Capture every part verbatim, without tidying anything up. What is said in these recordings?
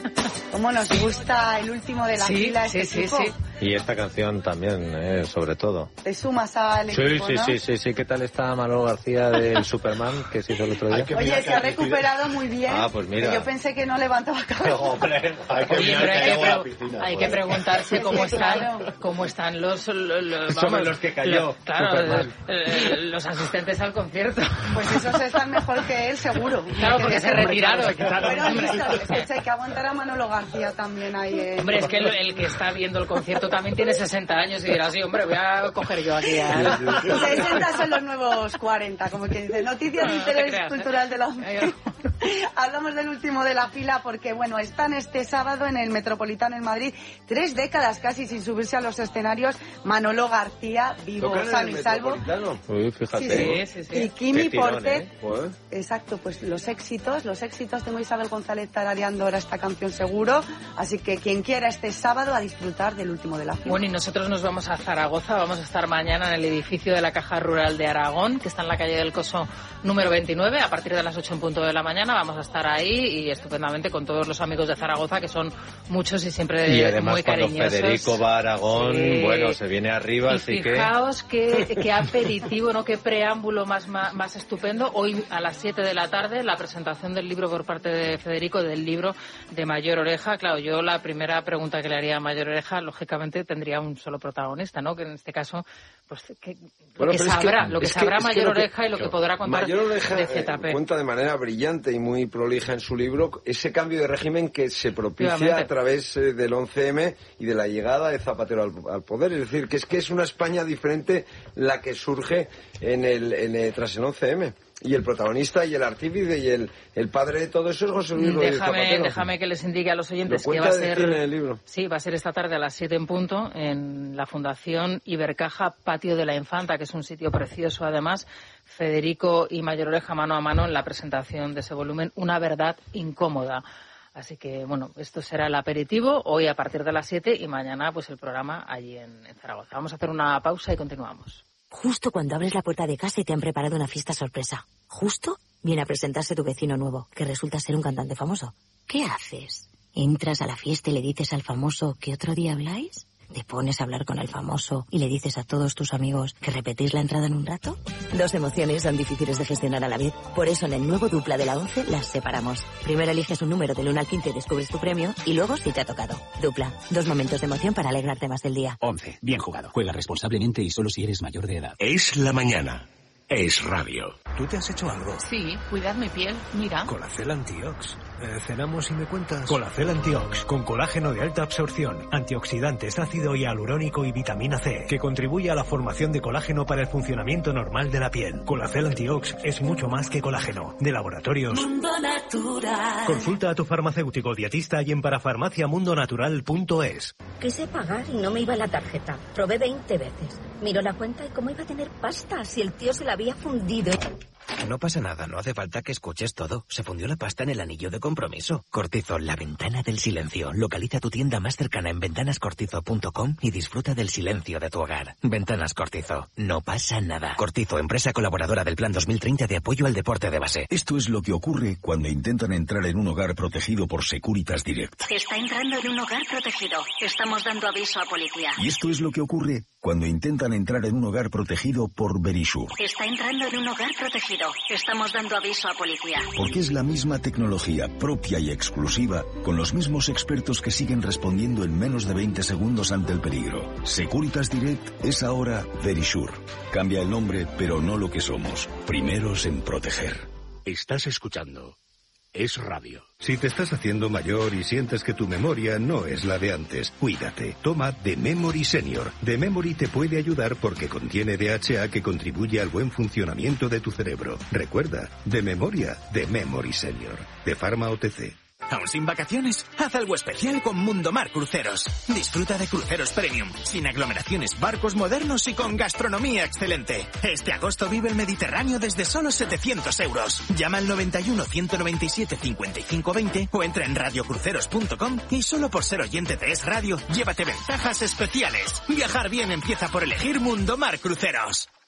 Cómo nos gusta el último de la sí, fila sí, este sí, tipo. sí. Y esta canción también, eh, sobre todo. Te sumas al Sí, equipo, sí, ¿no? sí, sí, sí. ¿Qué tal está Manolo García del Superman que se hizo el otro día? Oye, se ha recuperado muy bien. Ah, pues mira. Que yo pensé que no levantaba cabeza. Hombre, hay que Oye, pero hay que, pre hay que preguntarse cómo están, Claro. cómo están los, los, los, Sobre vamos, los que cayó los, claro, Superman. eh, los asistentes al concierto. Pues esos están mejor que él, seguro. Claro, porque se retiraron. Bueno, Hombre. listo, escucha, hay que aguantar a Manolo García también ahí. En... Hombre, es que el, el que está viendo el concierto también tiene sesenta años y dirá, sí, hombre, voy a coger yo aquí a... sesenta son los nuevos cuarenta, como que dice. Noticias de No, no te interés creas, cultural ¿eh? de la once. Hablamos del último de la fila porque, bueno, están este sábado en el Metropolitano en Madrid, tres décadas casi sin subirse a los escenarios, Manolo García, vivo, sano y salvo. Uy, fíjate. Sí, sí, sí. Y Kimi Qué tirón, Portet. ¿eh? Pues. Exacto, pues los éxitos, los éxitos. Tengo a Isabel González tarareando ahora esta canción seguro. Así que quien quiera este sábado a disfrutar del último de la fila. Bueno, y nosotros nos vamos a Zaragoza, vamos a estar mañana en el edificio de la Caja Rural de Aragón, que está en la calle del Coso número veintinueve, a partir de las ocho en punto de la mañana. Vamos a estar ahí y estupendamente con todos los amigos de Zaragoza, que son muchos y siempre Y además muy cuando cariñosos. Federico va a Aragón, Sí. bueno, se viene arriba, Y así que... fijaos qué, qué aperitivo, ¿no? Qué preámbulo más, más, más estupendo. Hoy a las siete de la tarde la presentación del libro por parte de Federico, del libro de Mayor Oreja. Claro, yo la primera pregunta que le haría a Mayor Oreja, lógicamente tendría un solo protagonista, ¿no? Que en este caso, pues que, lo Bueno, que pero es sabrá, que- lo que es que- sabrá es que Mayor lo que- Oreja y lo que podrá contar Mayor Oreja de eh, Z P. cuenta de manera brillante y muy prolija en su libro ese cambio de régimen que se propicia Efectivamente. a través eh, del once eme y de la llegada de Zapatero al, al poder. Es decir, que es que es una España diferente la que surge en el, en el- tras el once eme. Y el protagonista y el artífice y el, el padre de todo eso es José Luis Rodríguez Déjame, Zapatero. déjame que les indique a los oyentes Lo que cuenta va a de ser cine en el libro. sí, va a ser esta tarde a las siete en punto en la Fundación Ibercaja Patio de la Infanta, que es un sitio precioso además. Federico y Mayor Oreja mano a mano en la presentación de ese volumen, Una verdad incómoda. Así que, bueno, esto será el aperitivo hoy a partir de las siete y mañana pues el programa allí en, en Zaragoza. Vamos a hacer una pausa y continuamos. Justo cuando abres la puerta de casa y te han preparado una fiesta sorpresa. Justo viene a presentarse tu vecino nuevo, que resulta ser un cantante famoso. ¿Qué haces? ¿Entras a la fiesta y le dices al famoso que otro día habláis? ¿Te pones a hablar con el famoso y le dices a todos tus amigos que repetís la entrada en un rato? Dos emociones son difíciles de gestionar a la vez. Por eso en el nuevo Dupla de la once las separamos. Primero eliges un número del uno al quince y descubres tu premio, y luego si te ha tocado. Dupla, dos momentos de emoción para alegrarte más del día. once. Bien jugado. Juega responsablemente y solo si eres mayor de edad. Es la mañana. Es radio. ¿Tú te has hecho algo? Sí, cuidad mi piel, mira. Colacel Antiox. Eh, cenamos y me cuentas. Colacel Antiox, con colágeno de alta absorción, antioxidantes, ácido hialurónico y vitamina C, que contribuye a la formación de colágeno para el funcionamiento normal de la piel. Colacel Antiox es mucho más que colágeno. De laboratorios Mundo Natural. Consulta a tu farmacéutico dietista y en parafarmaciamundonatural punto es. Quise pagar y no me iba la tarjeta. Probé veinte veces. Miró la cuenta y cómo iba a tener pasta si el tío se la había fundido. No pasa nada, no hace falta que escuches todo. Se fundió la pasta en el anillo de compromiso. Cortizo, la ventana del silencio. Localiza tu tienda más cercana en ventanas cortizo punto com y disfruta del silencio de tu hogar. Ventanas Cortizo. No pasa nada. Cortizo, empresa colaboradora del Plan dos mil treinta de apoyo al deporte de base. Esto es lo que ocurre cuando intentan entrar en un hogar protegido por Securitas Direct. Está entrando en un hogar protegido. Estamos dando aviso a policía. Y esto es lo que ocurre cuando intentan entrar en un hogar protegido por Verisure. Está entrando en un hogar protegido. Estamos dando aviso a policía. Porque es la misma tecnología propia y exclusiva, con los mismos expertos que siguen respondiendo en menos de veinte segundos ante el peligro. Securitas Direct es ahora Verisure. Cambia el nombre, pero no lo que somos. Primeros en proteger. Estás escuchando Es Radio. Si te estás haciendo mayor y sientes que tu memoria no es la de antes, cuídate. Toma The Memory Senior. The Memory te puede ayudar porque contiene D H A que contribuye al buen funcionamiento de tu cerebro. Recuerda, de memoria, The Memory Senior. De Pharma O T C. ¿Aún sin vacaciones? Haz algo especial con Mundomar Cruceros. Disfruta de cruceros premium, sin aglomeraciones, barcos modernos y con gastronomía excelente. Este agosto vive el Mediterráneo desde solo setecientos euros. Llama al noventa y uno, ciento noventa y siete, cincuenta y cinco veinte o entra en radiocruceros punto com y solo por ser oyente de Es Radio, llévate ventajas especiales. Viajar bien empieza por elegir Mundomar Cruceros.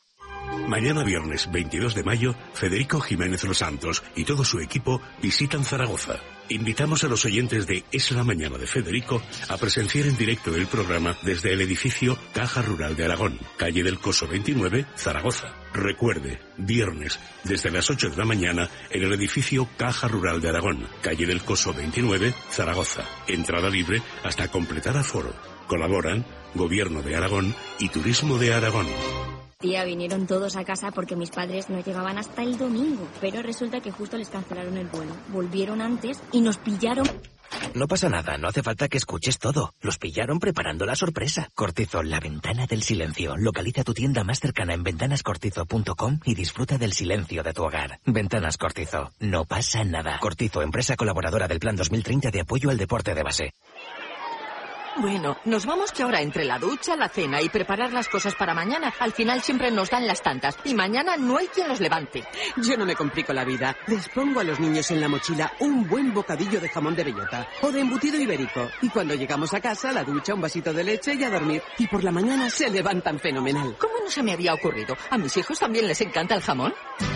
Mañana viernes veintidós de mayo, Federico Jiménez Los Santos y todo su equipo visitan Zaragoza. Invitamos a los oyentes de Es la Mañana de Federico a presenciar en directo el programa desde el edificio Caja Rural de Aragón, calle del Coso veintinueve, Zaragoza. Recuerde, viernes, desde las ocho de la mañana, en el edificio Caja Rural de Aragón, calle del Coso veintinueve, Zaragoza. Entrada libre hasta completar aforo. Colaboran Gobierno de Aragón y Turismo de Aragón. Tía, vinieron todos a casa porque mis padres no llegaban hasta el domingo, pero resulta que justo les cancelaron el vuelo. Volvieron antes y nos pillaron... No pasa nada, no hace falta que escuches todo. Los pillaron preparando la sorpresa. Cortizol, la ventana del silencio. Localiza tu tienda más cercana en ventanas cortizo punto com y disfruta del silencio de tu hogar. Ventanas Cortizo, no pasa nada. Cortizo, empresa colaboradora del Plan dos mil treinta de apoyo al deporte de base. Bueno, nos vamos que ahora entre la ducha, la cena y preparar las cosas para mañana, al final siempre nos dan las tantas y mañana no hay quien los levante. Yo no me complico la vida. Les pongo a los niños en la mochila un buen bocadillo de jamón de bellota o de embutido ibérico. Y cuando llegamos a casa, la ducha, un vasito de leche y a dormir. Y por la mañana se levantan fenomenal. ¿Cómo no se me había ocurrido? ¿A mis hijos también les encanta el jamón?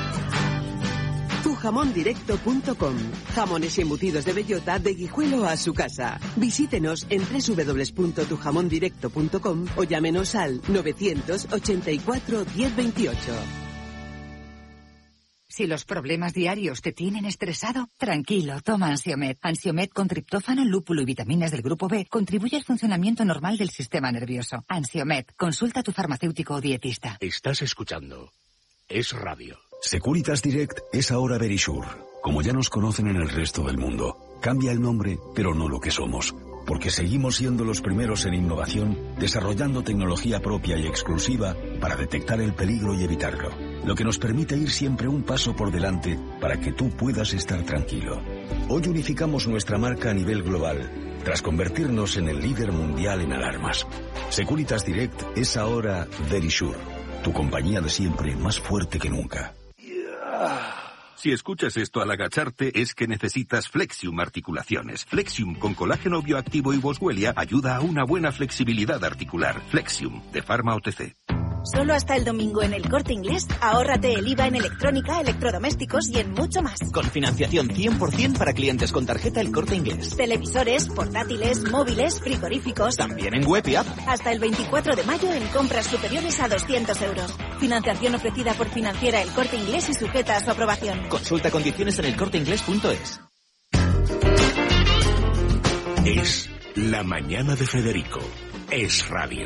tu jamón directo punto com. Jamones y embutidos de bellota de Guijuelo a su casa. Visítenos en doble u doble u doble u punto tu jamón directo punto com o llámenos al novecientos ochenta y cuatro diez veintiocho. Si los problemas diarios te tienen estresado, tranquilo, toma Ansiomed. Ansiomed con triptófano, lúpulo y vitaminas del grupo B contribuye al funcionamiento normal del sistema nervioso. Ansiomed, consulta a tu farmacéutico o dietista. Estás escuchando Es Radio. Securitas Direct es ahora Verisure. Como ya nos conocen en el resto del mundo, cambia el nombre, pero no lo que somos. Porque seguimos siendo los primeros en innovación, desarrollando tecnología propia y exclusiva para detectar el peligro y evitarlo. Lo que nos permite ir siempre un paso por delante para que tú puedas estar tranquilo. Hoy unificamos nuestra marca a nivel global, tras convertirnos en el líder mundial en alarmas. Securitas Direct es ahora Verisure, tu compañía de siempre más fuerte que nunca. Si escuchas esto al agacharte es que necesitas Flexium Articulaciones. Flexium con colágeno bioactivo y boswellia ayuda a una buena flexibilidad articular. Flexium, de Pharma O T C. Solo hasta el domingo en El Corte Inglés, ahórrate el I V A en electrónica, electrodomésticos y en mucho más. Con financiación cien por ciento para clientes con tarjeta El Corte Inglés. Televisores, portátiles, móviles, frigoríficos. También en web y app. Hasta el veinticuatro de mayo en compras superiores a doscientos euros. Financiación ofrecida por Financiera El Corte Inglés y sujeta a su aprobación. Consulta condiciones en el corte inglés punto es. Es la mañana de Federico. Es Radio.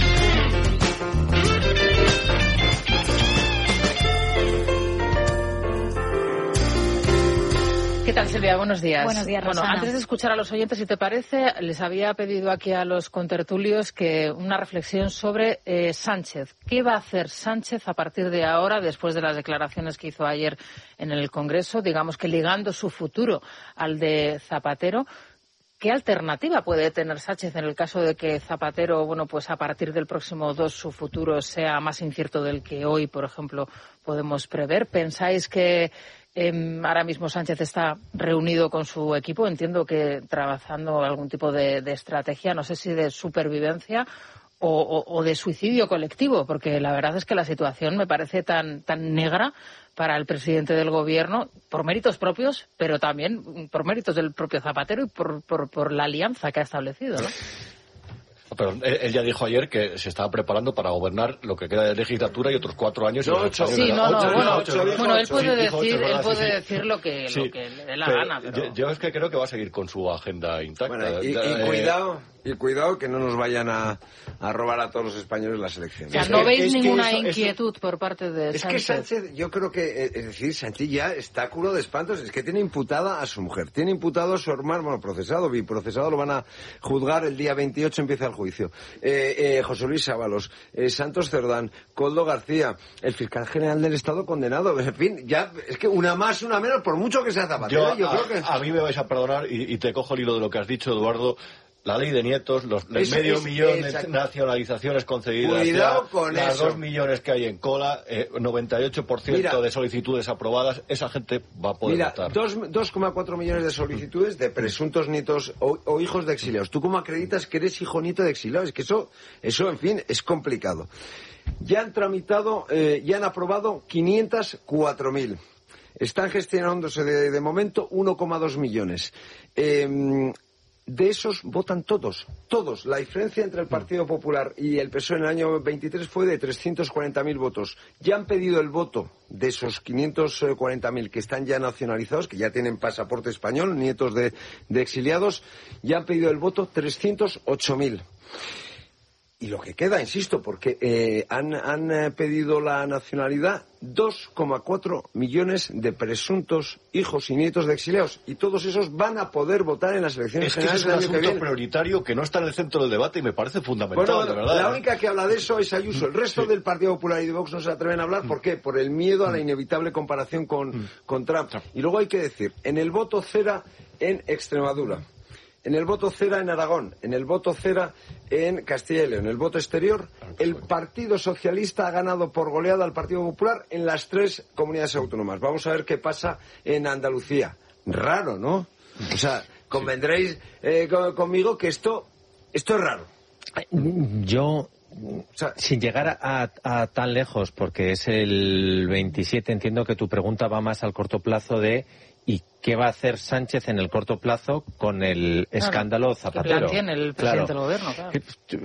¿Qué tal, Silvia? Buenos días. Buenos días, Bueno, Rosana. antes de escuchar a los oyentes, si te parece, les había pedido aquí a los contertulios que una reflexión sobre eh, Sánchez. ¿Qué va a hacer Sánchez a partir de ahora, después de las declaraciones que hizo ayer en el Congreso, digamos que ligando su futuro al de Zapatero? ¿Qué alternativa puede tener Sánchez en el caso de que Zapatero, bueno, pues a partir del próximo dos su futuro sea más incierto del que hoy, por ejemplo, podemos prever? ¿Pensáis que eh, ahora mismo Sánchez está reunido con su equipo? Entiendo que trabajando algún tipo de, de estrategia, no sé si de supervivencia o, o, o de suicidio colectivo, porque la verdad es que la situación me parece tan, tan negra para el presidente del Gobierno, por méritos propios, pero también por méritos del propio Zapatero y por, por, por la alianza que ha establecido, ¿no? Pero él, él ya dijo ayer que se estaba preparando para gobernar lo que queda de legislatura y otros cuatro años. No, ocho. Sí, no, no, ocho, bueno, ocho, ocho, bueno, él ocho, puede dijo ocho, decir, ¿verdad? él puede Sí, sí. decir lo que, Sí. lo que le dé la Pero gana, pero... yo, yo es que creo que va a seguir con su agenda intacta. Bueno, y, y Eh, cuidado, y cuidado que no nos vayan a, a robar a todos los españoles las elecciones. O sea, no veis Es que ninguna eso- eso- inquietud por parte de Es Sánchez. que Sánchez, yo creo que, eh, es decir, Sánchez ya está culo de espantos. Es que tiene imputada a su mujer, tiene imputado a su hermano, bueno, procesado, biprocesado, lo van a juzgar el día veintiocho, empieza el juicio. Eh, eh, José Luis Ábalos, eh, Santos Cerdán, Koldo García, el fiscal general del Estado condenado. En fin, ya, es que una más, una menos, por mucho que sea Zapatero, Yo, yo, a, creo que... a mí me vais a perdonar y, y te cojo el hilo de lo que has dicho, Eduardo. La ley de nietos, los, el Es- medio es- millón exacto. de nacionalizaciones concedidas, Cuidado ya, con las eso. dos millones que hay en cola, eh, noventa y ocho por ciento Mira. de solicitudes aprobadas, esa gente va a poder Mira, votar. dos- dos coma cuatro millones de solicitudes de presuntos nietos o, o hijos de exiliados. ¿Tú cómo acreditas que eres hijo nieto de exiliados? Es que eso, eso en fin, es complicado. Ya han tramitado, eh, ya han aprobado quinientos cuatro mil. Están gestionándose de, de momento uno coma dos millones. Eh, de esos votan todos, todos. La diferencia entre el Partido Popular y el P S O E en el año veintitrés fue de trescientos cuarenta mil votos. Ya han pedido el voto de esos quinientos cuarenta mil que están ya nacionalizados, que ya tienen pasaporte español, nietos de, de exiliados, ya han pedido el voto trescientos ocho mil. Y lo que queda, insisto, porque eh, han, han eh, pedido la nacionalidad dos coma cuatro millones de presuntos hijos y nietos de exiliados. Y todos esos van a poder votar en las elecciones Es que generales ese es un del año que asunto viene. prioritario que no está en el centro del debate y me parece fundamental, Bueno, de bueno, verdad. la ¿eh? única que habla de eso es Ayuso. El resto del Partido Popular y de Vox no se atreven a hablar. ¿Por qué? Por el miedo a la inevitable comparación con, con Trump. Y luego hay que decir, en el voto cera en Extremadura, en el voto cera en Aragón, en el voto cera en Castilla y León, en el voto exterior, el Partido Socialista ha ganado por goleada al Partido Popular en las tres comunidades autónomas. Vamos a ver qué pasa en Andalucía. Raro, ¿no? O sea, convendréis eh, con- conmigo que esto, esto es raro. Yo, sin llegar a, a tan lejos, porque es el veintisiete, entiendo que tu pregunta va más al corto plazo de ¿y qué va a hacer Sánchez en el corto plazo con el Claro, escándalo ¿qué Zapatero? plan tiene el presidente del gobierno? Claro.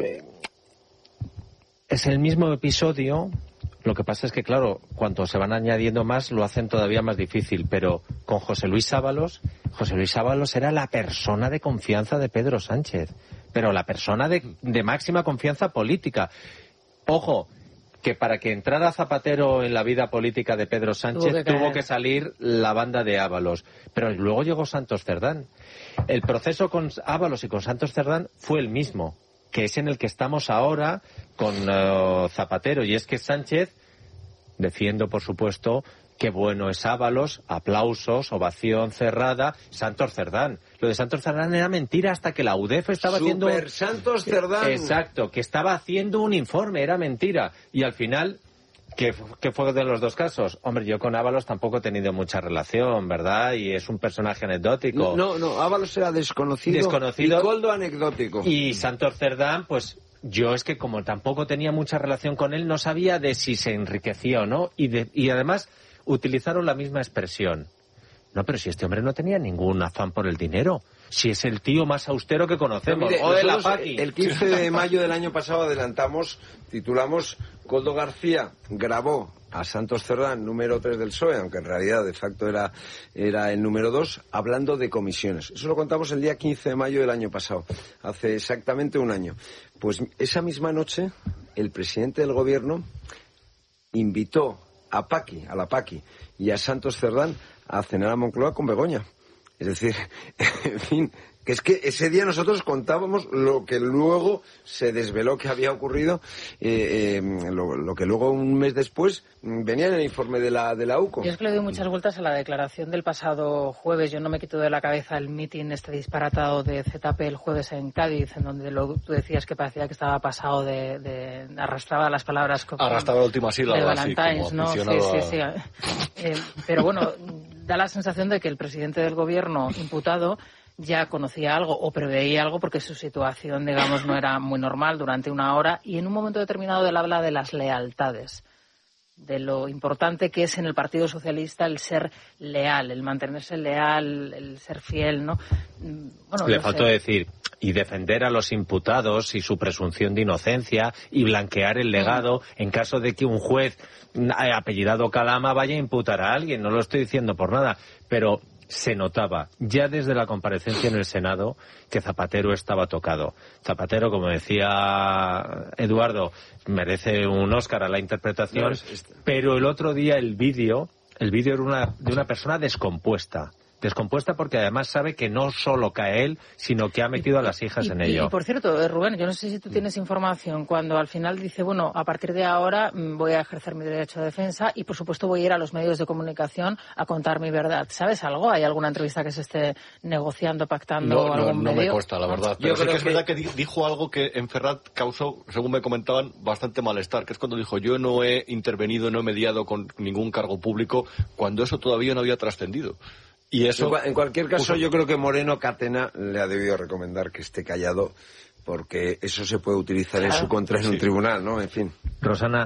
Es el mismo episodio, lo que pasa es que, claro, cuando se van añadiendo más, lo hacen todavía más difícil, pero con José Luis Ábalos, José Luis Ábalos era la persona de confianza de Pedro Sánchez, pero la persona de, de máxima confianza política. Ojo, que para que entrara Zapatero en la vida política de Pedro Sánchez Tuvo que tuvo caer. que salir la banda de Ábalos, pero luego llegó Santos Cerdán. El proceso con Ábalos y con Santos Cerdán fue el mismo, que es en el que estamos ahora con eh, Zapatero, y es que Sánchez, defiendo por supuesto, qué bueno es Ábalos, aplausos, ovación cerrada, Santos Cerdán. Lo de Santos Cerdán era mentira hasta que la U D E F estaba haciendo... Super Santos Cerdán. Exacto, que estaba haciendo un informe, era mentira. Y al final, ¿qué, qué fue de los dos casos? Hombre, yo con Ábalos tampoco he tenido mucha relación, ¿verdad? Y es un personaje anecdótico. No, no, Ábalos era desconocido, Desconocido. y Coldo anecdótico. Y Santos Cerdán, pues yo es que como tampoco tenía mucha relación con él, no sabía de si se enriquecía o no. Y, de- y además utilizaron la misma expresión. No, pero si este hombre no tenía ningún afán por el dinero. Si es el tío más austero que conocemos. Mire, o de la nosotros, Paqui. el quince de mayo del año pasado adelantamos, titulamos Coldo García grabó a Santos Cerdán, número tres del P S O E, aunque en realidad de facto era, era el número dos, hablando de comisiones. Eso lo contamos el día quince de mayo del año pasado, hace exactamente un año. Pues esa misma noche, el presidente del gobierno invitó a Paqui, a la Paqui, y a Santos Cerdán a cenar a Moncloa con Begoña. Es decir, en fin, que es que ese día nosotros contábamos lo que luego se desveló que había ocurrido, eh, eh, lo, lo que luego un mes después mm, venía en el informe de la, de la U C O. Yo es que le doy muchas vueltas a la declaración del pasado jueves. Yo no me quito de la cabeza el mitin este disparatado de Z P el jueves en Cádiz, en donde lo, tú decías que parecía que estaba pasado de... de arrastraba las palabras como... Arrastraba la última sílaba, de así, Valentines, como ¿no? Sí, aficionado sí, a- sí. Eh, pero bueno, da la sensación de que el presidente del gobierno imputado ya conocía algo o preveía algo porque su situación, digamos, no era muy normal durante una hora, y en un momento determinado él habla de las lealtades, de lo importante que es en el Partido Socialista el ser leal, el mantenerse leal, el ser fiel, ¿no? Bueno, Le no faltó sé. decir, y defender a los imputados y su presunción de inocencia y blanquear el legado en caso de que un juez eh, apellidado Calama vaya a imputar a alguien. No lo estoy diciendo por nada, pero se notaba ya desde la comparecencia en el Senado que Zapatero estaba tocado. Zapatero, como decía Eduardo, merece un Óscar a la interpretación, No, es- es- pero el otro día el vídeo, el vídeo era una, de una persona descompuesta. Descompuesta porque además sabe que no solo cae él, sino que ha metido a las hijas y, en y, ello. Y por cierto, Rubén, yo no sé si tú tienes información, cuando al final dice, bueno, a partir de ahora voy a ejercer mi derecho de defensa y por supuesto voy a ir a los medios de comunicación a contar mi verdad. ¿Sabes algo? ¿Hay alguna entrevista que se esté negociando, pactando no, algún no, medio? No me consta, la verdad. Pero yo sí creo que es que... verdad que dijo algo que en Ferrat causó, según me comentaban, bastante malestar, que es cuando dijo, yo no he intervenido, no he mediado con ningún cargo público, cuando eso todavía no había trascendido. Y eso, en cualquier caso, yo creo que Moreno Catena le ha debido recomendar que esté callado, porque eso se puede utilizar claro. en su contra en sí. un tribunal, ¿no? En fin. Rosana,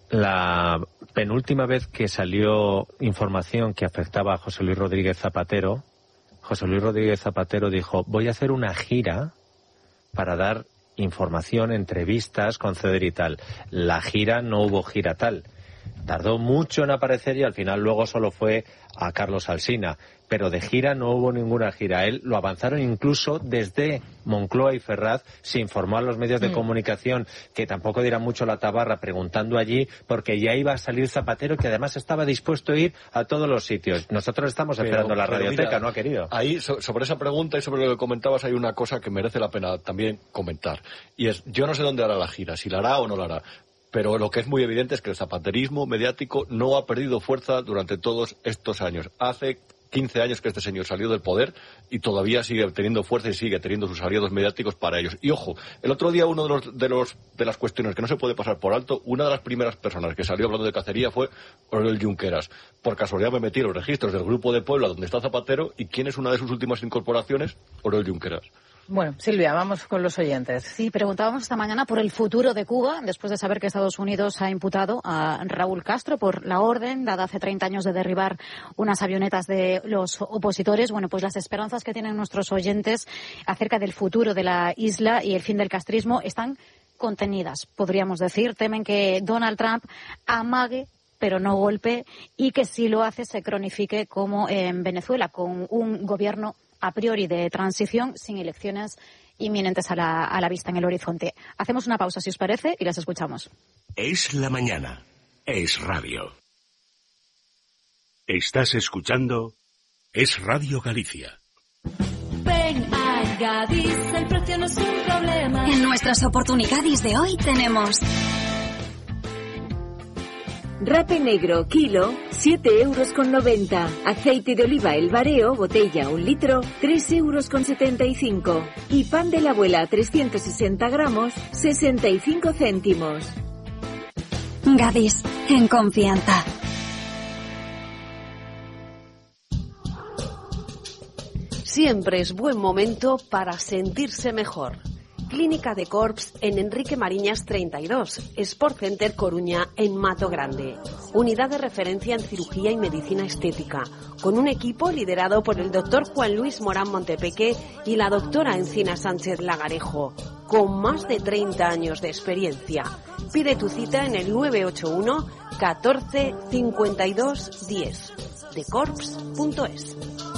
la penúltima vez que salió información que afectaba a José Luis Rodríguez Zapatero, José Luis Rodríguez Zapatero dijo, voy a hacer una gira para dar información, entrevistas, conceder y tal. La gira no hubo gira tal. Tardó mucho en aparecer y al final luego solo fue a Carlos Alsina. Pero de gira no hubo ninguna gira. Él lo avanzaron incluso desde Moncloa y Ferraz. Se informó a los medios de mm. comunicación que tampoco diera mucho la tabarra preguntando allí porque ya iba a salir Zapatero, que además estaba dispuesto a ir a todos los sitios. Nosotros estamos pero, esperando la radioteca, mira, no ha querido. Ahí, so, sobre esa pregunta y sobre lo que comentabas, hay una cosa que merece la pena también comentar. Y es, yo no sé dónde hará la gira, si la hará o no la hará. Pero lo que es muy evidente es que el zapaterismo mediático no ha perdido fuerza durante todos estos años. Hace quince años que este señor salió del poder y todavía sigue teniendo fuerza y sigue teniendo sus aliados mediáticos para ellos. Y ojo, el otro día uno de los de los de las cuestiones que no se puede pasar por alto, una de las primeras personas que salió hablando de cacería fue Oriol Junqueras. Por casualidad me metí en los registros del Grupo de Puebla donde está Zapatero y ¿quién es una de sus últimas incorporaciones? Oriol Junqueras. Bueno, Silvia, vamos con los oyentes. Sí, preguntábamos esta mañana por el futuro de Cuba, después de saber que Estados Unidos ha imputado a Raúl Castro por la orden dada hace treinta años de derribar unas avionetas de los opositores. Bueno, pues las esperanzas que tienen nuestros oyentes acerca del futuro de la isla y el fin del castrismo están contenidas, podríamos decir. Temen que Donald Trump amague pero no golpe, y que si lo hace se cronifique como en Venezuela, con un gobierno a priori de transición sin elecciones inminentes a la, a la vista en el horizonte. Hacemos una pausa, si os parece, y las escuchamos. Es la mañana. Es radio. Estás escuchando Es Radio Galicia. Ven a Gadis, el precio no es un problema. En nuestras oportunidades de hoy tenemos... Rape negro, kilo, siete euros con noventa. Aceite de oliva El Bareo, botella, un litro, tres euros con setenta y cinco. Y pan de la abuela, trescientos sesenta gramos, sesenta y cinco céntimos. Gadis, en confianza. Siempre es buen momento para sentirse mejor. Clínica de Corps en Enrique Mariñas treinta y dos, Sport Center Coruña en Mato Grande. Unidad de referencia en cirugía y medicina estética, con un equipo liderado por el doctor Juan Luis Morán Montepeque y la doctora Encina Sánchez Lagarejo, con más de treinta años de experiencia. Pide tu cita en el nueve ocho uno catorce cincuenta y dos diez, de corps punto es.